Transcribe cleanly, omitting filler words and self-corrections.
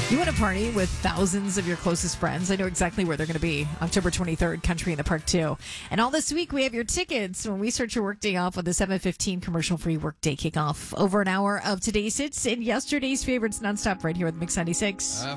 You want to party with thousands of your closest friends? I know exactly where they're going to be. October 23rd, Country in the Park 2. And all this week, we have your tickets when we start your workday off with the 7:15 commercial-free workday kickoff. Over an hour of today's hits and yesterday's favorites nonstop right here with Mix 96.